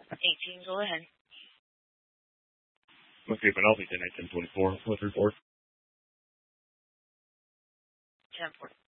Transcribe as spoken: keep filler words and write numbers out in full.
eighteen, go ahead. Okay, Penalty ten twenty-four. What's the report? ten four.